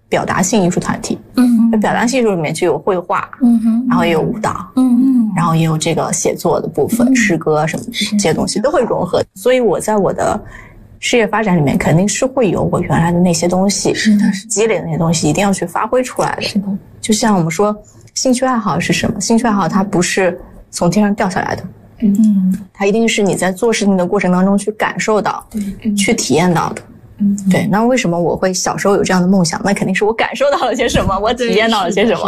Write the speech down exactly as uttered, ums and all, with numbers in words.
表达性艺术团体。 嗯， 表达性艺术里面就有绘画， 嗯哼， 然后也有舞蹈， 嗯， 然后也有这个写作的部分， 嗯、 诗歌什么这些东西都会融合。所以我在我的事业发展里面肯定是会有我原来的那些东西， 是的，是的， 积累的那些东西一定要去发挥出来的。 是的， 就像我们说兴趣爱好是什么？兴趣爱好它不是从天上掉下来的， 嗯， 它一定是你在做事情的过程当中去感受到， 对，嗯、 去体验到的。嗯，对。那为什么我会小时候有这样的梦想？那肯定是我感受到了些什么，我体验到了些什么。